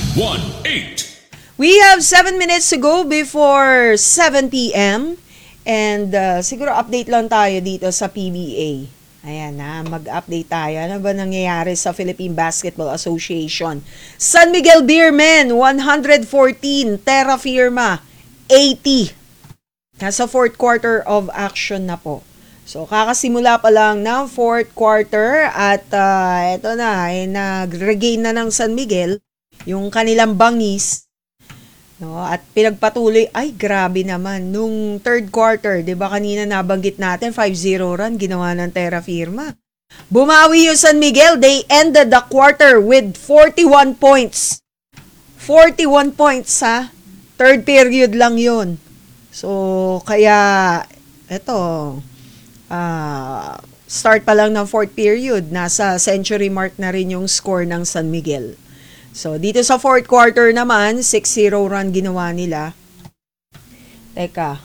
918. We have 7 minutes to go before 7 p.m. And siguro update lang tayo dito sa PBA. Ayan mag-update tayo. Ano ba nangyayari sa Philippine Basketball Association? San Miguel Beermen, 114. Terra Firma, 80. Nasa fourth quarter of action na po. So, kakasimula pa lang ng fourth quarter at eto na, nag-regain na ng San Miguel yung kanilang bangis. No, at pinagpatuloy, ay grabe naman, nung third quarter, di ba kanina nabanggit natin, 5-0 run, ginawa ng Terra Firma. Bumawi yung San Miguel, they ended the quarter with 41 points. 41 points third period lang yun. So, kaya, eto, start pa lang ng fourth period, nasa century mark na rin yung score ng San Miguel. So, dito sa fourth quarter naman, 6-0 run ginawa nila. Teka.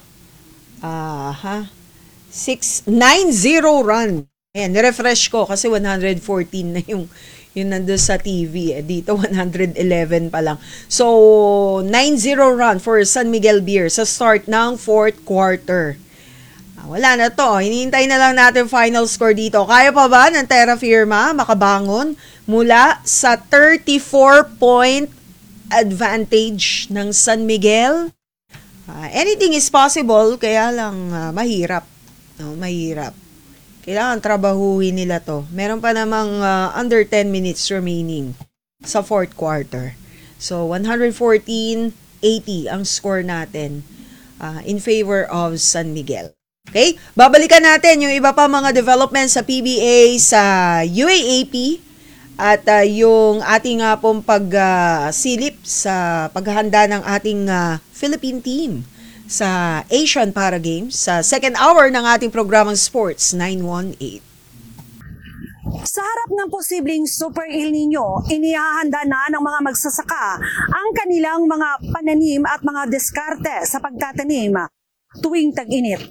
9-0 run. Ayan, nirefresh ko kasi 114 na yung nandun sa TV. Dito, 111 pa lang. So, 9-0 run for San Miguel Beer sa start ng fourth quarter. Wala na to. Hinihintay na lang natin final score dito. Kaya pa ba ng Terra Firma makabangon mula sa 34-point advantage ng San Miguel? Anything is possible, kaya lang mahirap. No, mahirap. Kailangan trabahuhin nila to. Meron pa namang under 10 minutes remaining sa fourth quarter. So, 114-80 ang score natin in favor of San Miguel. Okay? Babalikan natin yung iba pa mga developments sa PBA, sa UAAP, at yung ating pong pagsilip sa paghahanda ng ating Philippine team sa Asian Para Games sa second hour ng ating programang Sports 918. Sa harap ng posibleng Super El Nino, inihahanda na ng mga magsasaka ang kanilang mga pananim at mga diskarte sa pagtatanim tuwing tag-init.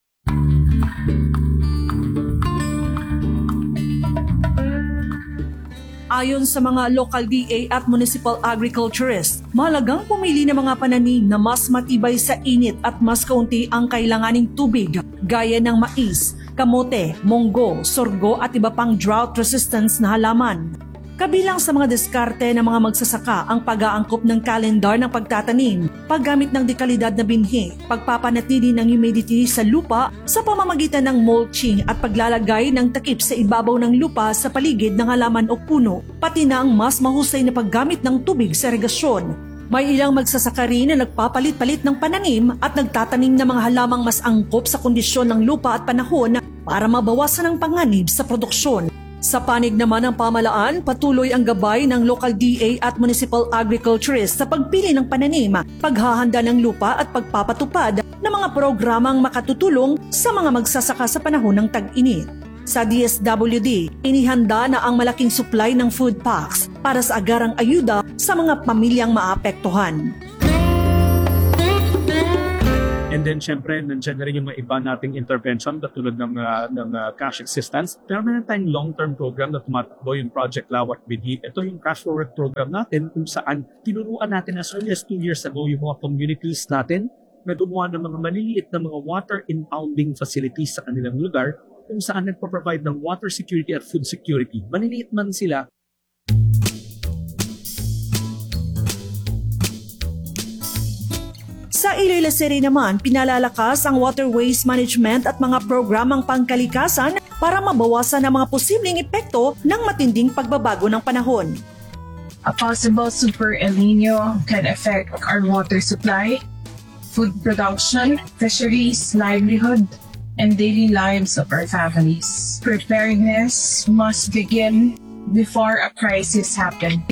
Ayon sa mga local DA at municipal agriculturists, mahalagang pumili ng mga pananim na mas matibay sa init at mas kaunti ang kailanganing tubig, gaya ng mais, kamote, munggo, sorgo at iba pang drought resistance na halaman. Kabilang sa mga diskarte ng mga magsasaka ang pag-aangkop ng kalendar ng pagtatanim, paggamit ng dekalidad na binhi, pagpapanatili ng humidity sa lupa sa pamamagitan ng mulching at paglalagay ng takip sa ibabaw ng lupa sa paligid ng halaman o puno, pati na ang mas mahusay na paggamit ng tubig sa irigasyon. May ilang magsasaka rin na nagpapalit-palit ng pananim at nagtatanim ng mga halamang mas angkop sa kondisyon ng lupa at panahon para mabawasan ang panganib sa produksyon. Sa panig naman ng pamalaan, patuloy ang gabay ng local DA at municipal agriculturists sa pagpili ng pananim, paghahanda ng lupa at pagpapatupad ng mga programang makatutulong sa mga magsasaka sa panahon ng tag-init. Sa DSWD, inihanda na ang malaking supply ng food packs para sa agarang ayuda sa mga pamilyang maapektuhan. And then, syempre, nandiyan na rin yung mga iba nating intervention katulad ng cash assistance. Pero meron tayong long-term program na tumatakbo yung Project Lawak Binhi. Ito yung cash forward program natin kung saan tinuruan natin as early as 2 years ago yung mga communities natin na gumawa ng mga maliliit na mga water impounding facilities sa kanilang lugar kung saan nagpo-provide ng water security at food security. Maliliit man sila, Sa Iloilo City naman, pinalalakas ang water waste management at mga programang pangkalikasan para mabawasan ang mga posibleng epekto ng matinding pagbabago ng panahon. A possible Super El Nino can affect our water supply, food production, fisheries, livelihood, and daily lives of our families. Preparedness must begin before a crisis happens.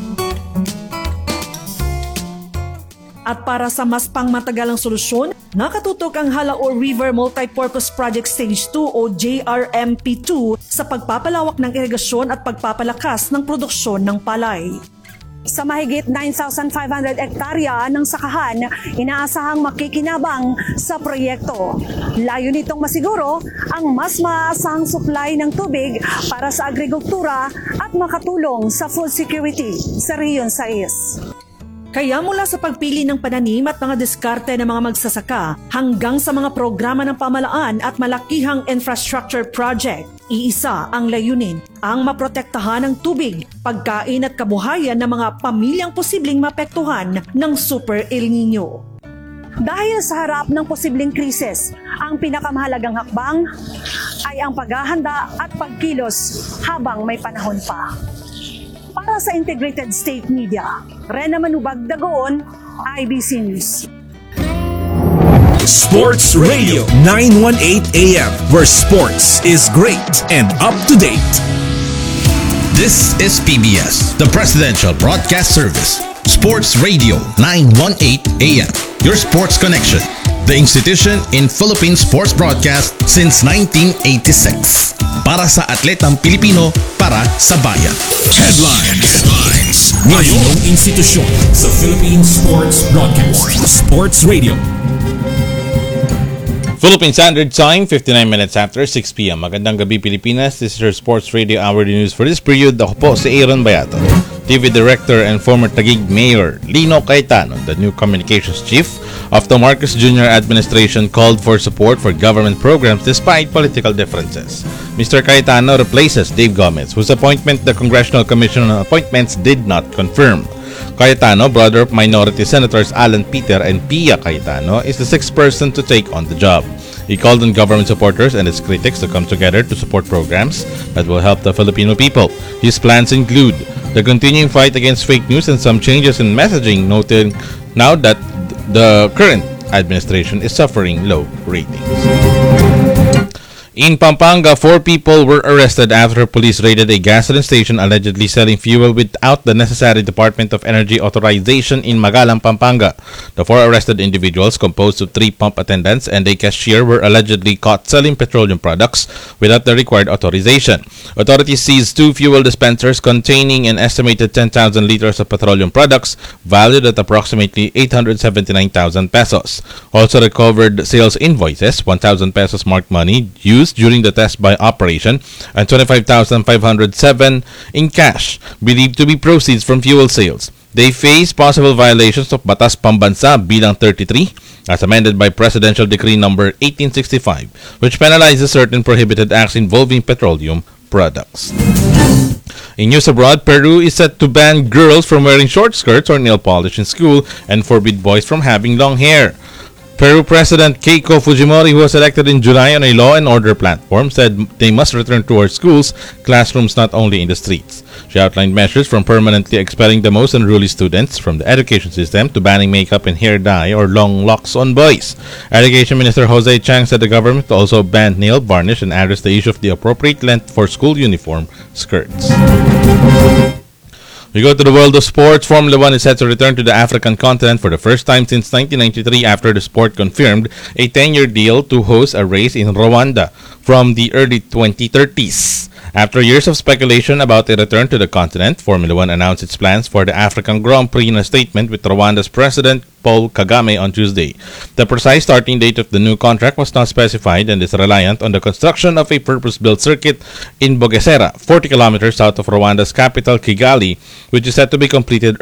At para sa mas pangmatagalang solusyon, nakatutok ang Halaor River Multipurpose Project Stage 2 o JRMP2 sa pagpapalawak ng irigasyon at pagpapalakas ng produksyon ng palay. Sa mahigit 9,500 hektarya ng sakahan, inaasahang makikinabang sa proyekto. Layo nitong masiguro ang mas maasahang supply ng tubig para sa agrikultura at makatulong sa food security sa Region 6. Kaya mula sa pagpili ng pananim at mga diskarte ng mga magsasaka hanggang sa mga programa ng pamalaan at malakihang infrastructure project, iisa ang layunin, ang maprotektahan ng tubig, pagkain at kabuhayan ng mga pamilyang posibleng mapektuhan ng Super El Nino. Dahil sa harap ng posibleng krisis, ang pinakamahalagang hakbang ay ang paghahanda at pagkilos habang may panahon pa. Para sa Integrated State Media, Rena Manubag Dagoon, IBC News. Sports Radio 918 AM, where sports is great and up to date. This is PBS, the Presidential Broadcast Service. Sports Radio 918 AM, your sports connection. The institution in Philippine sports broadcast since 1986. Para sa atletang Pilipino, para sa bayan. Headlines. Ngayong institusyon sa Philippine Sports Broadcast. Sports Radio. Philippine Standard Time, 59 minutes after 6 p.m. Magandang gabi, Pilipinas. This is your Sports Radio Hourly News for this period. Ako po si Aaron Bayato, TV Director and former Taguig Mayor Lino Cayetano, the new Communications Chief of the Marcos Jr. administration, called for support for government programs despite political differences. Mr. Cayetano replaces Dave Gomez, whose appointment the Congressional Commission on Appointments did not confirm. Cayetano, brother of minority senators Alan Peter and Pia Cayetano, is the sixth person to take on the job. He called on government supporters and its critics to come together to support programs that will help the Filipino people. His plans include the continuing fight against fake news and some changes in messaging, noting now that the current administration is suffering low ratings. In Pampanga, 4 people were arrested after police raided a gasoline station allegedly selling fuel without the necessary Department of Energy authorization in Magalang, Pampanga. The 4 arrested individuals, composed of 3 pump attendants and a cashier, were allegedly caught selling petroleum products without the required authorization. Authorities seized 2 fuel dispensers containing an estimated 10,000 liters of petroleum products valued at approximately 879,000 pesos. Also recovered sales invoices, 1,000 pesos marked money used during the test buy operation, and 25,507 in cash, believed to be proceeds from fuel sales. They face possible violations of Batas Pambansa Bilang 33, as amended by Presidential Decree Number 1865, which penalizes certain prohibited acts involving petroleum products. In news abroad, Peru is set to ban girls from wearing short skirts or nail polish in school and forbid boys from having long hair. Peru President Keiko Fujimori, who was elected in July on a law and order platform, said they must return to our schools, classrooms, not only in the streets. She outlined measures from permanently expelling the most unruly students from the education system to banning makeup and hair dye or long locks on boys. Education Minister Jose Chang said the government also banned nail varnish and addressed the issue of the appropriate length for school uniform skirts. We go to the world of sports. Formula One is set to return to the African continent for the first time since 1993 after the sport confirmed a 10-year deal to host a race in Rwanda from the early 2030s. After years of speculation about a return to the continent, Formula One announced its plans for the African Grand Prix in a statement with Rwanda's President Paul Kagame on Tuesday. The precise starting date of the new contract was not specified and is reliant on the construction of a purpose-built circuit in Bugesera, 40 kilometers south of Rwanda's capital, Kigali, which is set to be completed